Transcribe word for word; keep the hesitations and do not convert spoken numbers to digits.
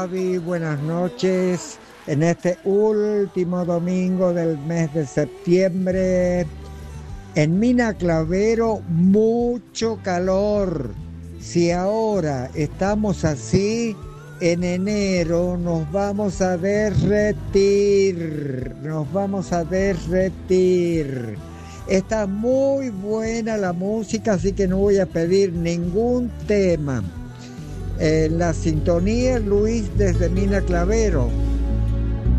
Fabi, buenas noches. En este último domingo del mes de septiembre, en Mina Clavero, mucho calor. Si ahora estamos así, en enero nos vamos a derretir, nos vamos a derretir. Está muy buena la música, así que no voy a pedir ningún tema. En la sintonía, Luis desde Mina Clavero.